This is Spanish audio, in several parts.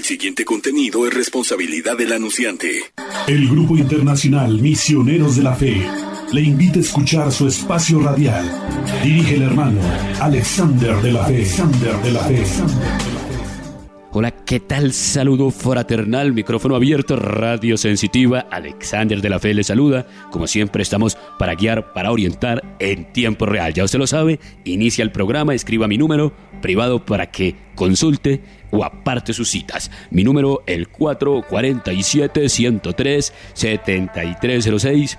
siguiente contenido es responsabilidad del anunciante. El Grupo Internacional Misioneros de la Fe le invita a escuchar su espacio radial. Dirige el hermano Alexander de la Fe. Hola, ¿qué tal? Saludo fraternal, micrófono abierto, radio sensitiva, Alexander de la Fe le saluda. Como siempre estamos para guiar, para orientar en tiempo real. Ya usted lo sabe, inicia el programa, escriba mi número privado para que consulte o aparte sus citas. Mi número, el 447-103-7306,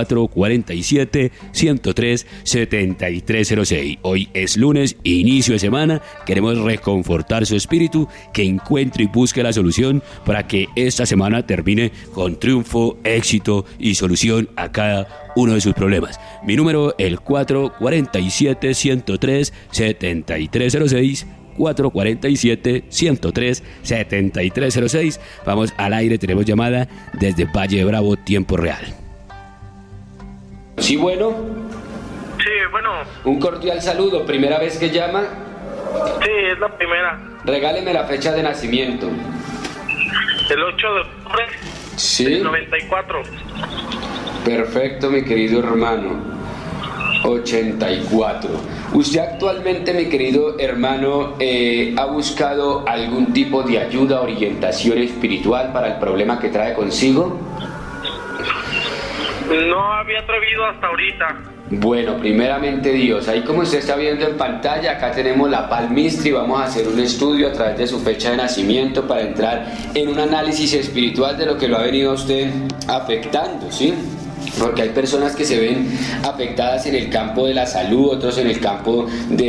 447-103-7306. Hoy es lunes, inicio de semana. Queremos reconfortar su espíritu, que encuentre y busque la solución para que esta semana termine con triunfo, éxito y solución a cada uno de sus problemas. Mi número, el 447-103-7306, 447-103-7306. Vamos al aire, tenemos llamada desde Valle de Bravo, tiempo real. Sí, bueno. Sí, bueno. Un cordial saludo, ¿primera vez que llama? Sí, es la primera. Regáleme la fecha de nacimiento. El 8 de octubre del 94. Perfecto, mi querido hermano. 84. ¿Usted actualmente, mi querido hermano, ha buscado algún tipo de ayuda, orientación espiritual para el problema que trae consigo? No había atrevido hasta ahorita. Bueno, primeramente Dios, ahí como usted está viendo en pantalla, acá tenemos la palmistra y vamos a hacer un estudio a través de su fecha de nacimiento para entrar en un análisis espiritual de lo que lo ha venido a usted afectando, ¿sí? Porque hay personas que se ven afectadas en el campo de la salud, otros en el campo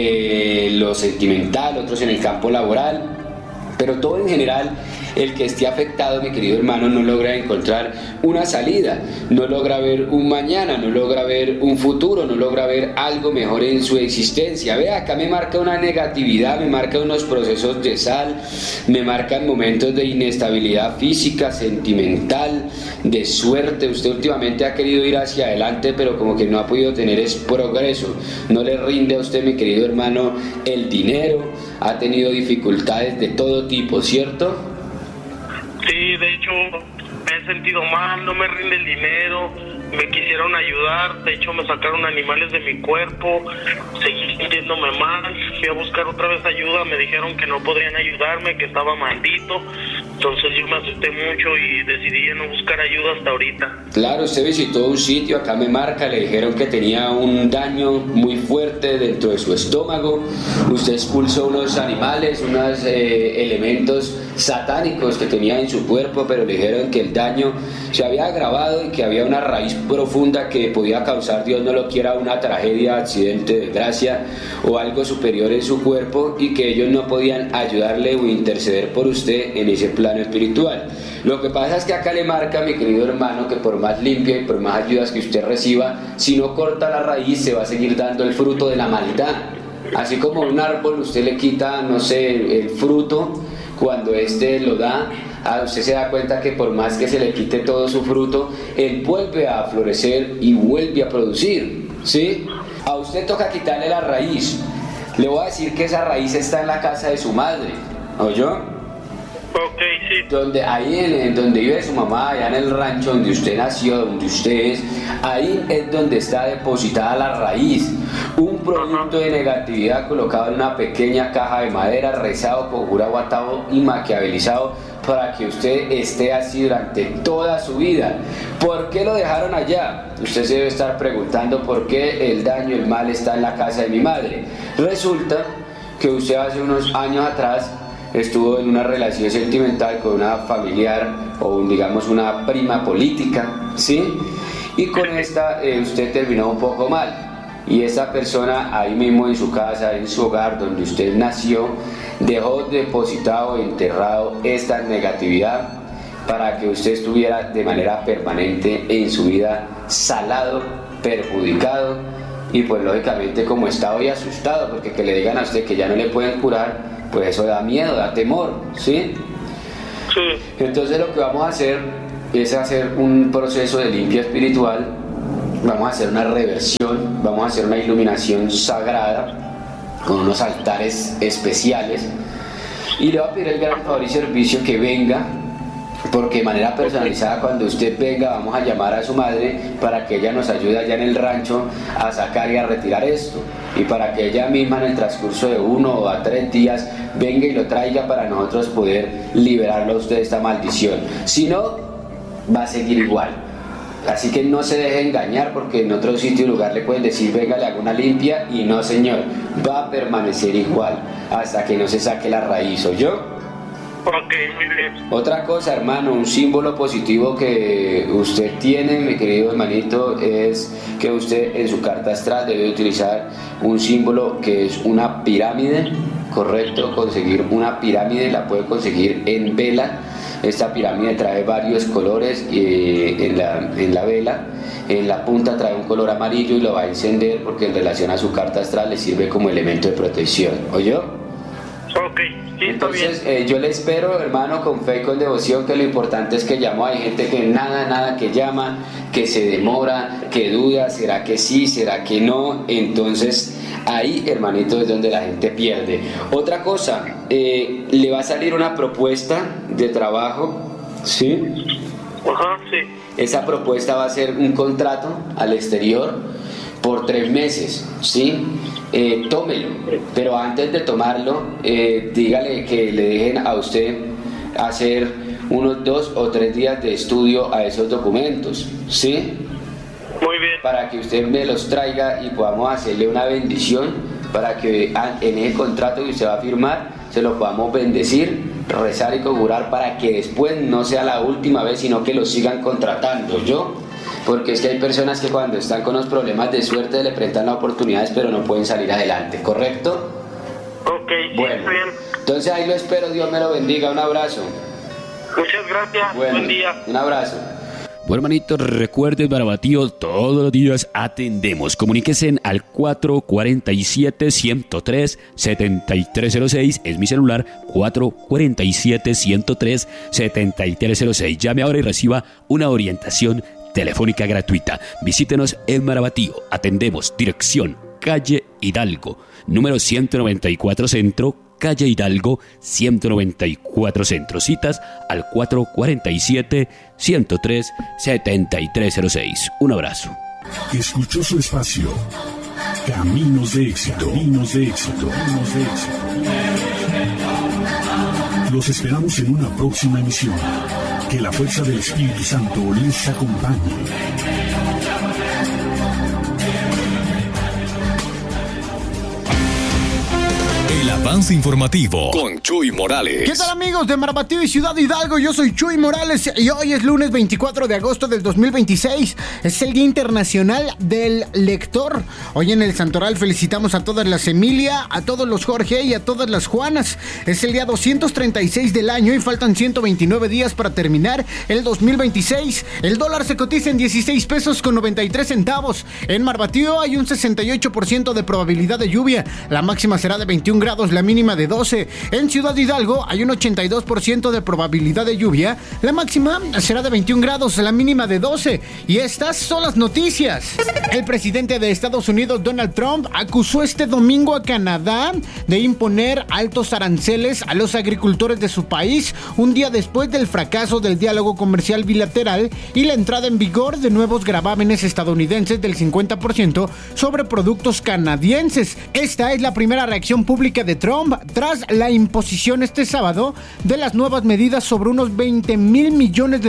de lo sentimental, otros en el campo laboral, pero todo en general. El que esté afectado, mi querido hermano, no logra encontrar una salida, no logra ver un mañana, no logra ver un futuro, no logra ver algo mejor en su existencia. Vea, acá me marca una negatividad, me marca unos procesos de sal, me marcan momentos de inestabilidad física, sentimental, de suerte. Usted últimamente ha querido ir hacia adelante, pero como que no ha podido tener es progreso. No le rinde a usted, mi querido hermano, el dinero, ha tenido dificultades de todo tipo, ¿cierto? Sí, de hecho me he sentido mal, no me rinde el dinero, me quisieron ayudar, de hecho me sacaron animales de mi cuerpo, seguí sintiéndome mal, fui a buscar otra vez ayuda, me dijeron que no podrían ayudarme, que estaba maldito, entonces yo me asusté mucho y decidí ya no buscar ayuda hasta ahorita. Claro, usted visitó un sitio, acá me marca, le dijeron que tenía un daño muy fuerte dentro de su estómago, usted expulsó unos animales, unos elementos satánicos que tenía en su cuerpo, pero le dijeron que el daño se había agravado y que había una raíz profunda que podía causar, Dios no lo quiera, una tragedia, accidente, desgracia o algo superior en su cuerpo, y que ellos no podían ayudarle o interceder por usted en ese plano espiritual. Lo que pasa es que acá le marca, mi querido hermano, que por más limpia y por más ayudas que usted reciba, si no corta la raíz se va a seguir dando el fruto de la maldad. Así como un árbol usted le quita, no sé, el fruto, cuando este lo da, usted se da cuenta que por más que se le quite todo su fruto, él vuelve a florecer y vuelve a producir, ¿sí? A usted toca quitarle la raíz. Le voy a decir que esa raíz está en la casa de su madre, ¿oyó? Ok, sí. En donde vive su mamá, allá en el rancho donde usted nació, donde usted es, ahí es donde está depositada la raíz. Un producto de negatividad colocado en una pequeña caja de madera, rezado, conjurado, atado y maquiavelizado para que usted esté así durante toda su vida. ¿Por qué lo dejaron allá? Usted se debe estar preguntando por qué el daño, el mal está en la casa de mi madre. Resulta que usted hace unos años atrás estuvo en una relación sentimental con una familiar o digamos una prima política, ¿sí? Y con esta usted terminó un poco mal. Y esa persona ahí mismo en su casa, en su hogar donde usted nació, dejó depositado, enterrado esta negatividad para que usted estuviera de manera permanente en su vida salado, perjudicado, y pues lógicamente como está hoy asustado porque que le digan a usted que ya no le pueden curar, pues eso da miedo, da temor, ¿sí? Sí. Entonces lo que vamos a hacer es hacer un proceso de limpia espiritual, vamos a hacer una reversión, vamos a hacer una iluminación sagrada con unos altares especiales Y le voy a pedir el gran favor y servicio que venga, porque de manera personalizada cuando usted venga vamos a llamar a su madre para que ella nos ayude allá en el rancho a sacar y a retirar esto, y para que ella misma en el transcurso de 1 o a 3 días venga y lo traiga para nosotros poder liberarlo a usted de esta maldición. Si no, va a seguir igual. Así que no se deje engañar, porque en otro sitio y lugar le pueden decir venga, le hago una limpia, y no, señor, va a permanecer igual hasta que no se saque la raíz, ¿oyó? Ok, muy bien. Otra cosa, hermano, un símbolo positivo que usted tiene, mi querido hermanito, es que usted en su carta astral debe utilizar un símbolo que es una pirámide, ¿correcto? Conseguir una pirámide la puede conseguir en vela. Esta pirámide trae varios colores en la vela. En la punta trae un color amarillo y lo va a encender porque en relación a su carta astral le sirve como elemento de protección, ¿oyó? Ok, sí, está bien. Entonces yo le espero, hermano, con fe y con devoción, que lo importante es que llamó. Hay gente que nada que llama, que se demora, que duda, ¿será que sí, será que no? Entonces ahí, hermanito, es donde la gente pierde. Otra cosa, le va a salir una propuesta de trabajo, ¿sí? Ajá, sí. Esa propuesta va a ser un contrato al exterior por 3 meses, ¿sí? Tómelo, pero antes de tomarlo, dígale que le dejen a usted hacer unos 2 o 3 días de estudio a esos documentos, ¿sí? Muy bien. Para que usted me los traiga y podamos hacerle una bendición, para que en ese contrato que usted va a firmar se lo podamos bendecir, rezar y conjurar para que después no sea la última vez, sino que lo sigan contratando, ¿yo? Porque es que hay personas que cuando están con los problemas de suerte le prestan las oportunidades pero no pueden salir adelante, ¿correcto? Ok, sí, bueno, está bien. Entonces ahí lo espero, Dios me lo bendiga, un abrazo. Muchas gracias, Bueno, buen día. Un abrazo. Bueno, hermanito, recuerde, Marabatío, todos los días atendemos. Comuníquese al 447-103-7306. Es mi celular, 447-103-7306. Llame ahora y reciba una orientación telefónica gratuita. Visítenos en Marabatío. Atendemos. Dirección: calle Hidalgo, número 194 Centro, calle Hidalgo, 194 Centro. Citas al 447-103-7306. Un abrazo. Escuchó su espacio. Caminos de éxito. Caminos de éxito. Caminos de éxito. Los esperamos en una próxima emisión. Que la fuerza del Espíritu Santo les acompañe. El avance informativo con Chuy Morales. ¿Qué tal, amigos de Marabatío y Ciudad Hidalgo? Yo soy Chuy Morales y hoy es lunes 24 de agosto del 2026. Es el Día Internacional del Lector. Hoy en el Santoral felicitamos a todas las Emilia, a todos los Jorge y a todas las Juanas. Es el día 236 del año y faltan 129 días para terminar el 2026. El dólar se cotiza en 16 pesos con 93 centavos. En Marabatío hay un 68% de probabilidad de lluvia. La máxima será de 21 grados, la mínima de 12. En Ciudad Hidalgo hay un 82% de probabilidad de lluvia. La máxima será de 21 grados, la mínima de 12. Y estas son las noticias. El presidente de Estados Unidos, Donald Trump, acusó este domingo a Canadá de imponer altos aranceles a los agricultores de su país, un día después del fracaso del diálogo comercial bilateral y la entrada en vigor de nuevos gravámenes estadounidenses del 50% sobre productos canadienses. Esta es la primera reacción pública de Trump tras la imposición este sábado de las nuevas medidas sobre unos $20 mil millones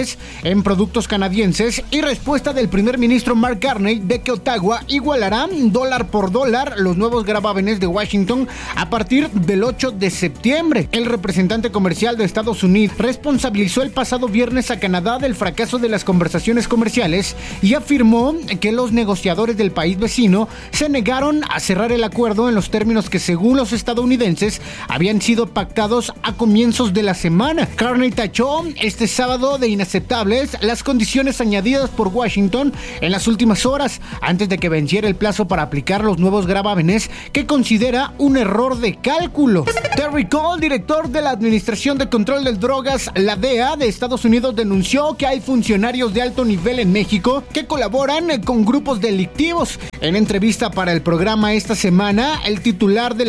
en productos canadienses, y respuesta del primer ministro Mark Carney de que Ottawa igualará dólar por dólar los nuevos gravámenes de Washington a partir del 8 de septiembre. El representante comercial de Estados Unidos responsabilizó el pasado viernes a Canadá del fracaso de las conversaciones comerciales y afirmó que los negociadores del país vecino se negaron a cerrar el acuerdo en los términos que, según los estadounidenses, habían sido pactados a comienzos de la semana. Carney tachó este sábado de inaceptables las condiciones añadidas por Washington en las últimas horas, antes de que venciera el plazo para aplicar los nuevos gravámenes, que considera un error de cálculo. Terry Cole, director de la Administración de Control de Drogas, la DEA de Estados Unidos, denunció que hay funcionarios de alto nivel en México que colaboran con grupos delictivos. En entrevista para el programa esta semana, el titular de la DEA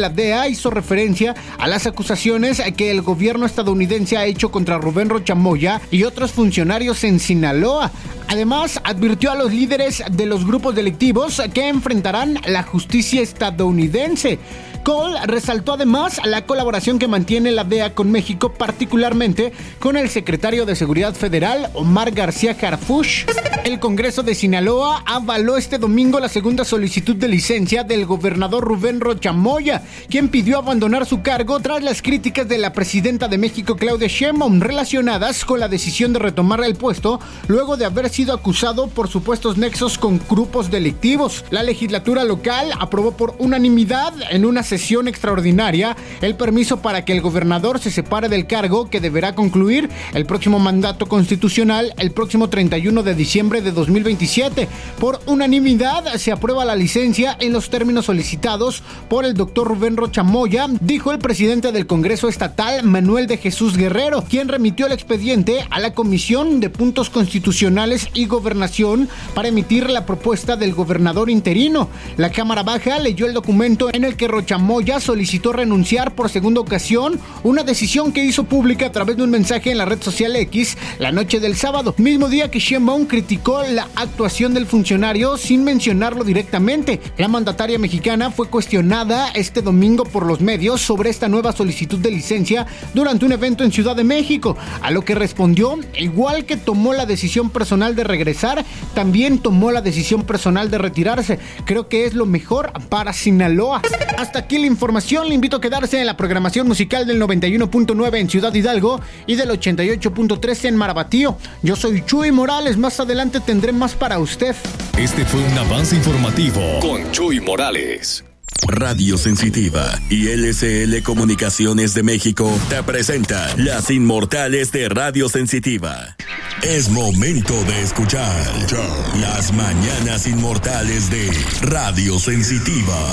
Sinaloa hizo referencia a las acusaciones que el gobierno estadounidense ha hecho contra Rubén Rocha Moya y otros funcionarios en Sinaloa. Además, advirtió a los líderes de los grupos delictivos que enfrentarán la justicia estadounidense. Cole resaltó además la colaboración que mantiene la DEA con México, particularmente con el secretario de Seguridad Federal, Omar García Harfuch. El Congreso de Sinaloa avaló este domingo la segunda solicitud de licencia del gobernador Rubén Rocha Moya, quien pidió abandonar su cargo tras las críticas de la presidenta de México, Claudia Sheinbaum, relacionadas con la decisión de retomar el puesto luego de haber sido acusado por supuestos nexos con grupos delictivos. La legislatura local aprobó por unanimidad en una sesión extraordinaria el permiso para que el gobernador se separe del cargo, que deberá concluir el próximo mandato constitucional el próximo 31 de diciembre de 2027. Por unanimidad se aprueba la licencia en los términos solicitados por el doctor Rubén Rocha Moya, dijo el presidente del Congreso Estatal, Manuel de Jesús Guerrero, quien remitió el expediente a la Comisión de Puntos Constitucionales y Gobernación para emitir la propuesta del gobernador interino. La Cámara Baja leyó el documento en el que Rocha Moya solicitó renunciar por segunda ocasión, una decisión que hizo pública a través de un mensaje en la red social X la noche del sábado, mismo día que Sheinbaum criticó la actuación del funcionario sin mencionarlo directamente. La mandataria mexicana fue cuestionada este domingo por los medios sobre esta nueva solicitud de licencia durante un evento en Ciudad de México, a lo que respondió: igual que tomó la decisión personal de regresar, también tomó la decisión personal de retirarse. Creo que es lo mejor para Sinaloa. Hasta aquí la información. Le invito a quedarse en la programación musical del 91.9 en Ciudad Hidalgo y del 88.3 en Marabatío. Yo soy Chuy Morales. Más adelante tendré más para usted. Este fue un avance informativo con Chuy Morales. Radio Sensitiva y LCL Comunicaciones de México te presenta Las Inmortales de Radio Sensitiva. Es momento de escuchar Las Mañanas Inmortales de Radio Sensitiva.